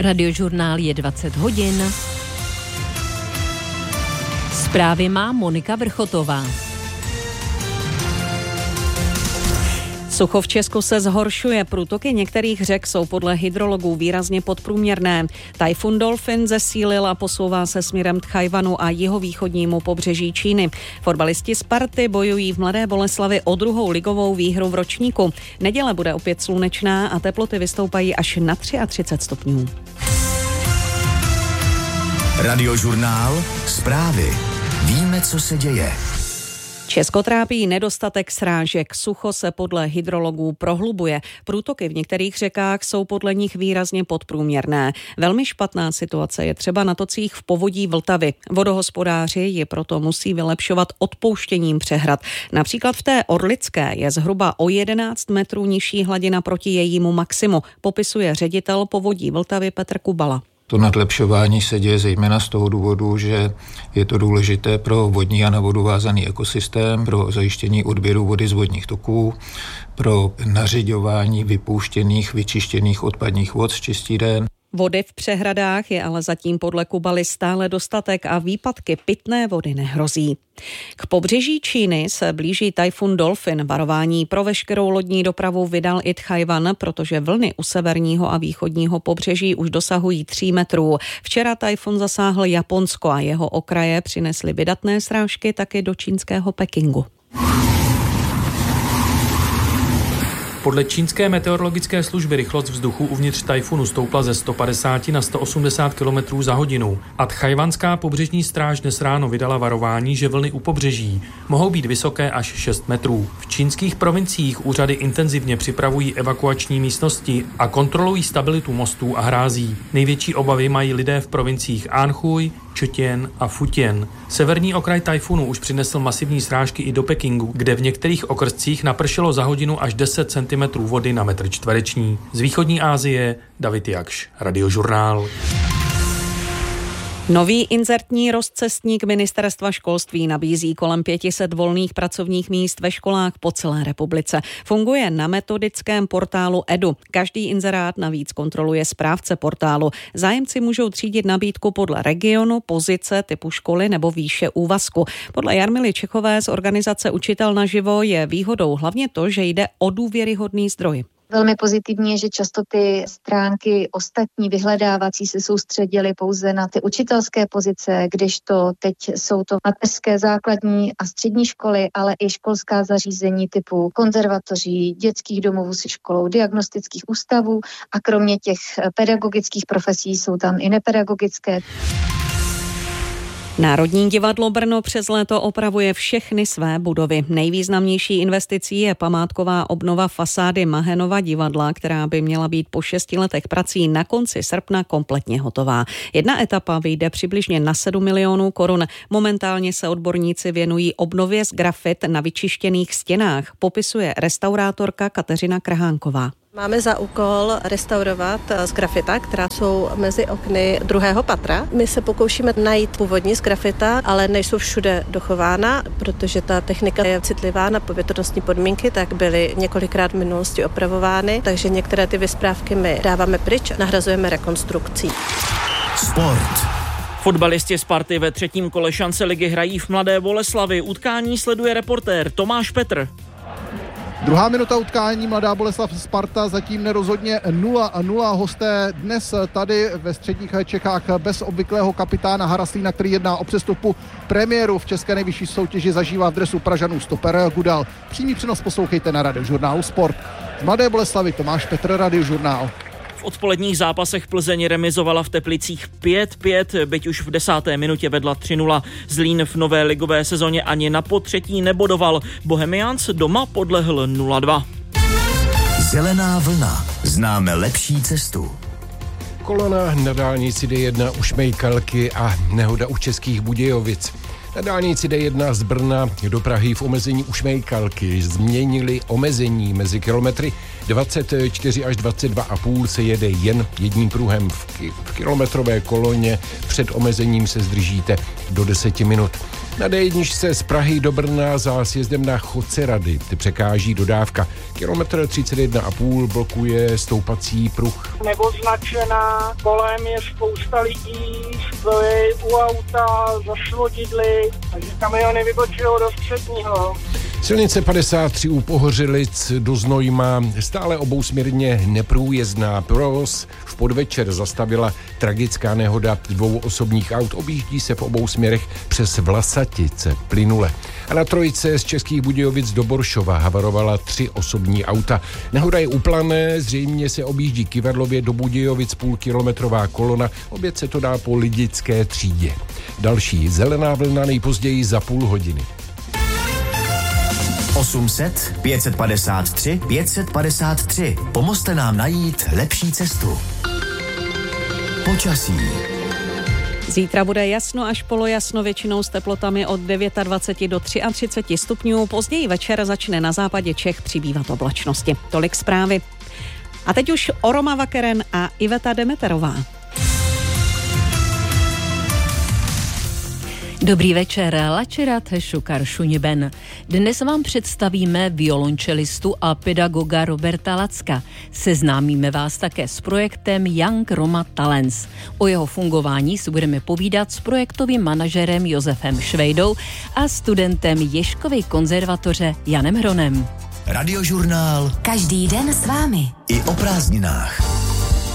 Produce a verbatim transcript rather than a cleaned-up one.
Radiožurnál je dvacet hodin. Zprávy má Monika Vrchotová. Sucho v Česku se zhoršuje, průtoky některých řek jsou podle hydrologů výrazně podprůměrné. Tajfun Dolphin zesílil a posouvá se směrem Tchaj-wanu a jihovýchodnímu pobřeží Číny. Fotbalisti Sparty bojují v Mladé Boleslavi o druhou ligovou výhru v ročníku. Neděle bude opět slunečná a teploty vystoupají až na třicet tři stupňů. Radiožurnál, zprávy. Víme, co se děje. Česko trápí nedostatek srážek, sucho se podle hydrologů prohlubuje. Průtoky v některých řekách jsou podle nich výrazně podprůměrné. Velmi špatná situace je třeba na tocích v povodí Vltavy. Vodohospodáři ji proto musí vylepšovat odpouštěním přehrad. Například v té Orlické je zhruba o jedenáct metrů nižší hladina proti jejímu maximu, popisuje ředitel povodí Vltavy Petr Kubala. To nadlepšování se děje zejména z toho důvodu, že je to důležité pro vodní a na vodu vázaný ekosystém, pro zajištění odběru vody z vodních toků, pro nařiďování vypouštěných, vyčištěných odpadních vod z čistíren. Vody v přehradách je ale zatím podle Kubaly stále dostatek a výpadky pitné vody nehrozí. K pobřeží Číny se blíží tajfun Dolphin. Varování pro veškerou lodní dopravu vydal i Tchaj-wan, protože vlny u severního a východního pobřeží už dosahují tří metrů. Včera tajfun zasáhl Japonsko a jeho okraje přinesly vydatné srážky taky do čínského Pekingu. Podle čínské meteorologické služby rychlost vzduchu uvnitř tajfunu stoupla ze sto padesát na sto osmdesát kilometrů za hodinu a tchajwanská pobřežní stráž dnes ráno vydala varování, že vlny u pobřeží mohou být vysoké až šest metrů. V čínských provinciích úřady intenzivně připravují evakuační místnosti a kontrolují stabilitu mostů a hrází. Největší obavy mají lidé v provinciích Anhui, Četěn a Futěn. Severní okraj tajfunu už přinesl masivní srážky i do Pekingu, kde v některých okrscích napršelo za hodinu až deset centimetrů vody na metr čtvereční. Z východní Asie David Jakš, Radiožurnál. Nový inzertní rozcestník Ministerstva školství nabízí kolem pět set volných pracovních míst ve školách po celé republice. Funguje na metodickém portálu Edu. Každý inzerát navíc kontroluje správce portálu. Zájemci můžou třídit nabídku podle regionu, pozice, typu školy nebo výše úvazku. Podle Jarmily Čechové z organizace Učitel naživo je výhodou hlavně to, že jde o důvěryhodný zdroj. Velmi pozitivní je, že často ty stránky ostatní vyhledávací se soustředily pouze na ty učitelské pozice, kdežto teď jsou to mateřské základní a střední školy, ale i školská zařízení typu konzervatoří, dětských domovů se školou, diagnostických ústavů a kromě těch pedagogických profesí jsou tam i nepedagogické. Národní divadlo Brno přes léto opravuje všechny své budovy. Nejvýznamnější investicí je památková obnova fasády Mahenova divadla, která by měla být po šesti letech prací na konci srpna kompletně hotová. Jedna etapa vyjde přibližně na sedm milionů korun. Momentálně se odborníci věnují obnově z grafit na vyčištěných stěnách, popisuje restaurátorka Kateřina Krhánková. Máme za úkol restaurovat z grafita, která jsou mezi okny druhého patra. My se pokoušíme najít původní z grafita, ale nejsou všude dochována, protože ta technika je citlivá na povětrnostní podmínky, tak byly několikrát v minulosti opravovány, takže některé ty vysprávky my dáváme pryč, nahrazujeme rekonstrukcí. Sport. Fotbalisti Sparty ve třetím kole šance ligy hrají v Mladé Boleslavi. Utkání sleduje reportér Tomáš Petr. Druhá minuta utkání Mladá Boleslav Sparta, zatím nerozhodně nula a nula. Hosté dnes tady ve středních Čechách bez obvyklého kapitána Haraslína, který jedná o přestupu. Premiéru v české nejvyšší soutěži zažívá v dresu Pražanů stoper Gudal. Přímý přenos poslouchejte na Radiožurnálu Sport. Z Mladé Boleslavy Tomáš Petr, Radiožurnál. V odpoledních zápasech Plzeň remizovala v Teplicích pět pět, byť už v desáté minutě vedla tři nula. Zlín v nové ligové sezóně ani na potřetí nebodoval. Bohemians doma podlehl nula dva. Zelená vlna. Známe lepší cestu. Kolona na dálnici D jedna u Šmejkalky a nehoda u Českých Budějovic. Na dálnici D jedna z Brna do Prahy v omezení u Šmejkalky změnili omezení mezi kilometry dvacet čtyři až dvacet dva a půl se jede jen jedním pruhem. V, ki- v kilometrové koloně před omezením se zdržíte do deseti minut. Na dé jedna z Prahy do Brna za sjezdem na Chocerady ty překáží dodávka. Kilometr třicet jedna a půl blokuje stoupací pruh. Neoznačená, kolem je spousta lidí, stojí u auta, za svodidly, takže kamiony vybočují do středního. Silnice padesát tři u Pohořelic do Znojma stále obousměrně neprůjezdná. Provoz v podvečer zastavila tragická nehoda dvou osobních aut. Objíždí se v obou směrech přes Vlasatice plynule. A na trojice z Českých Budějovic do Boršova havarovala tři osobní auta. Nehoda je u Plané, zřejmě se objíždí Kyvarlově do Budějovic půlkilometrová kolona. Obět se to dá po Lidické třídě. Další zelená vlna nejpozději za půl hodiny. osm set, pět set padesát tři, pět set padesát tři. Pomozte nám najít lepší cestu. Počasí. Zítra bude jasno až polojasno, většinou s teplotami od dvacet devět do třicet tři stupňů. Později večer začne na západě Čech přibývat oblačnosti. Tolik zprávy. A teď už Oroma Vakeren a Iveta Demeterová. Dobrý večer, Lačerat Šukar Šuněben. Dnes vám představíme violončelistu a pedagoga Roberta Lacka. Seznámíme vás také s projektem Young Roma Talents. O jeho fungování si budeme povídat s projektovým manažerem Josefem Švejdou a studentem Ježkovy konzervatoře Janem Hronem. Radiožurnál. Každý den s vámi. I o prázdninách.